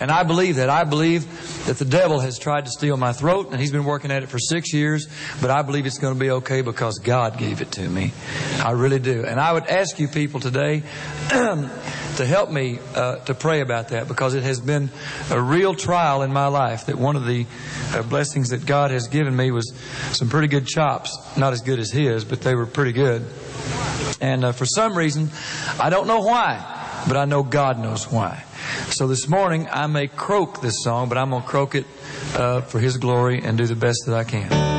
And I believe that. I believe that the devil has tried to steal my throat, and he's been working at it for 6 years. But I believe it's going to be okay because God gave it to me. I really do. And I would ask you people today to help me to pray about that, because it has been a real trial in my life. That one of the blessings that God has given me was some pretty good chops. Not as good as his, but they were pretty good. And for some reason, I don't know why, but I know God knows why. So this morning, I may croak this song, but I'm going to croak it for His glory and do the best that I can.